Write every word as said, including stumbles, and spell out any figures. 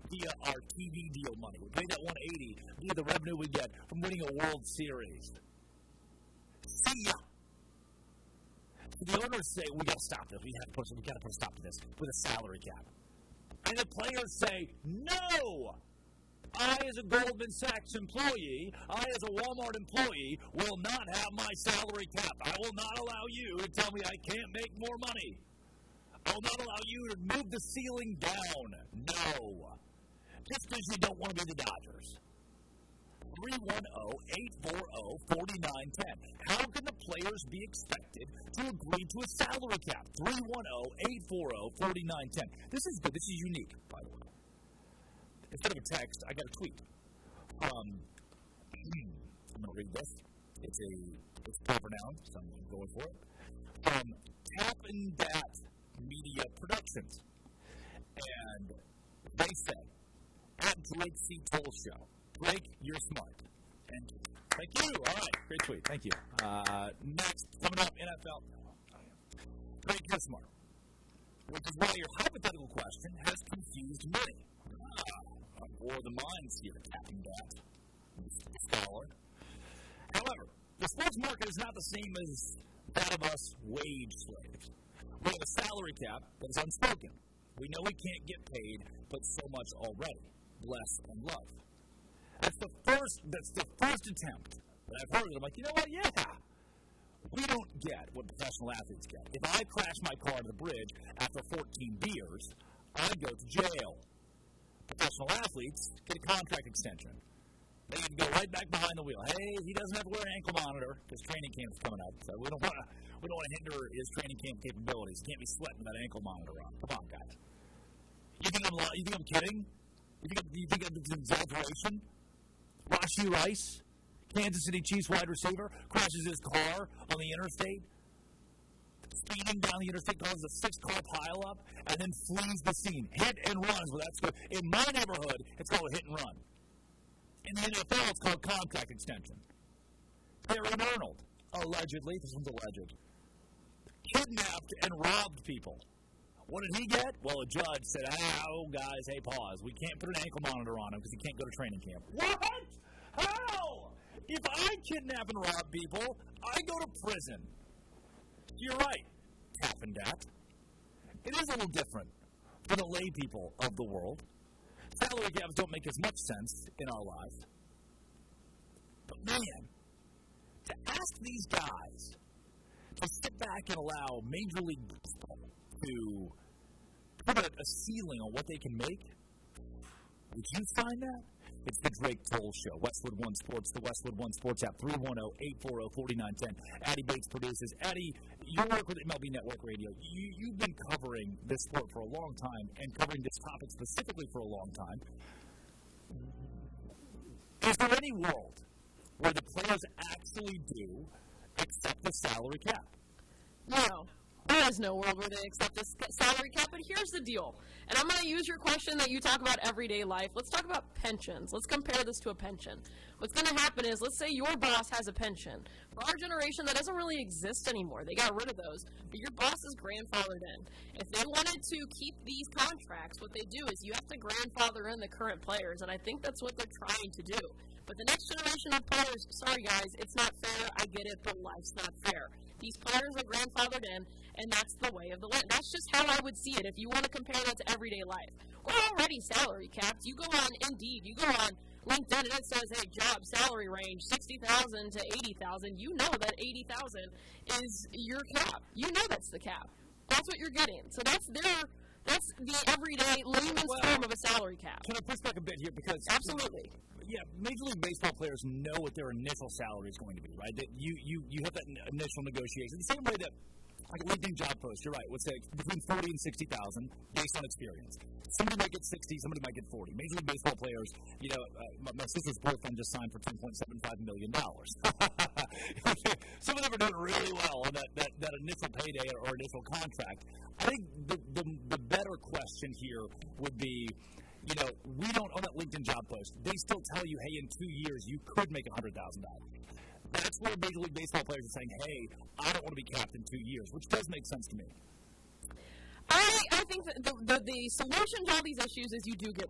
via our T V deal money. We pay that one hundred eighty via the revenue we get from winning a World Series. See ya. The owners say, we got to stop this. We have to put, we got to put a stop to this with a salary cap. And the players say, no! I, as a Goldman Sachs employee, I, as a Walmart employee, will not have my salary cap. I will not allow you to tell me I can't make more money. I will not allow you to move the ceiling down. No. Just because you don't want to be the Dodgers. three one zero, eight four zero, four nine one zero. How can the players be expected to agree to a salary cap? three one zero, eight four zero, four nine one zero. This is good. This is unique, by the way. Instead of a text, I got a tweet. Um, I'm going to read this. It's a it's a proper noun, so I'm going for it. Um, Tap and Dat Media Productions. And they said, at Drake C. Toll Show, Drake, you're smart. And thank you. All right. Great tweet. Thank you. Uh, next, coming up, N F L. Drake, you're smart. Which is why your hypothetical question has confused many. Uh, or the minds here, tapping that scholar. However, the sports market is not the same as that of us wage slaves. We have a salary cap that is unspoken. We know we can't get paid, but so much already. Bless and love. That's the first. That's the first attempt that I've heard. I'm like, you know what? Yeah, we don't get what professional athletes get. If I crash my car to the bridge after fourteen beers, I go to jail. Professional athletes get a contract extension. They can go right back behind the wheel. Hey, he doesn't have to wear an ankle monitor because training camp's coming up. So we don't want to. We don't want to hinder his training camp capabilities. He can't be sweating that ankle monitor on. Come on, guys. You think I'm? You think I'm kidding? You think, you think it's an exaggeration? Rashee Rice, Kansas City Chiefs wide receiver, crashes his car on the interstate, speeding down the interstate, causes a six-car pileup, and then flees the scene. Hit and runs. Well, that's good. In my neighborhood, it's called a hit and run. In the N F L, it's called contract extension. Aaron Arnold, allegedly, this one's alleged, kidnapped and robbed people. What did he get? Well, a judge said, oh, guys, hey, pause. We can't put an ankle monitor on him because he can't go to training camp. What? How? If I kidnap and rob people, I go to prison. You're right, Tap and Dat. It is a little different for the lay people of the world. Salary caps don't make as much sense in our lives. But, man, to ask these guys to sit back and allow Major League Baseball to put a, a ceiling on what they can make, would you sign that? It's the Drake Toll Show. Westwood One Sports, the Westwood One Sports app, three one zero, eight four zero, four nine one zero. Addie Bates produces. Addie, you work with M L B Network Radio. You, you've been covering this sport for a long time and covering this topic specifically for a long time. Is there any world where the players actually do accept the salary cap? No. There is no world where they accept this salary cap, but here's the deal. And I'm going to use your question that you talk about everyday life. Let's talk about pensions. Let's compare this to a pension. What's going to happen is, let's say your boss has a pension. For our generation, that doesn't really exist anymore. They got rid of those. But your boss is grandfathered in. If they wanted to keep these contracts, what they do is you have to grandfather in the current players, and I think that's what they're trying to do. But the next generation of players, sorry guys, it's not fair. I get it, but life's not fair. These players are grandfathered in, and that's the way of the land. That's just how I would see it if you want to compare that to everyday life. We're already salary capped. You go on Indeed, you go on LinkedIn, and it says, hey, job salary range, sixty thousand to eighty thousand. You know that eighty thousand is your cap. You know that's the cap. That's what you're getting. So that's their, that's the everyday layman's well, term of a salary cap. Can I push back a bit here? Because absolutely. Yeah, Major League Baseball players know what their initial salary is going to be, right? That you, you, you have that initial negotiation. The same way that, like a LinkedIn job post, you're right, would say between forty and sixty thousand based on experience. Somebody might get sixty, somebody might get forty. Major League Baseball players, you know, uh, my, my sister's boyfriend just signed for ten point seven five million dollars. Some of them are doing really well on that, that, that initial payday or, or initial contract. I think the, the, the better question here would be, you know, we don't, on that LinkedIn job post, they still tell you, hey, in two years, you could make one hundred thousand dollars. That's where Major League Baseball players are saying, hey, I don't want to be capped in two years, which does make sense to me. I, I think that the, the, the solution to all these issues is you do get